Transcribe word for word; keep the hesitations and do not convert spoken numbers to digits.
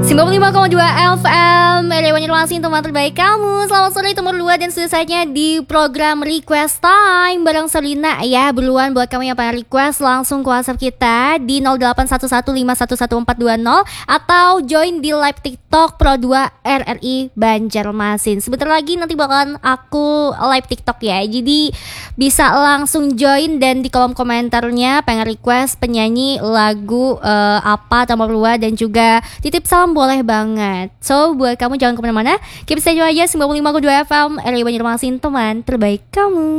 sembilan puluh lima koma dua F M Radio Banjarmasin, teman terbaik kamu. Selamat sore teman dua, dan sudah saatnya di program Request Time bareng Selina ya. Buruan buat kamu yang pengen request, langsung ke WhatsApp kita di nol delapan satu satu lima satu satu empat dua nol atau join di live TikTok Pro dua R R I Banjarmasin. Sebentar lagi nanti bakalan aku live TikTok ya. Jadi bisa langsung join, dan di kolom komentarnya pengen request penyanyi lagu uh, apa teman dua, dan juga titip salam boleh banget. So buat kamu jangan kemana-mana, keep stay aja sembilan puluh lima koma dua F M R R I Banjarmasin, teman terbaik kamu.